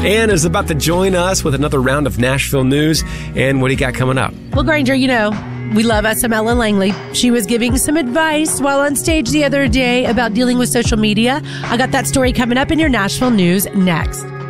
Ann is about to join us with another round of Nashville news. And what do you got coming up? Well, Granger, we love Ella Langley. She was giving some advice while on stage the other day about dealing with social media. I got that story coming up in your Nashville news next.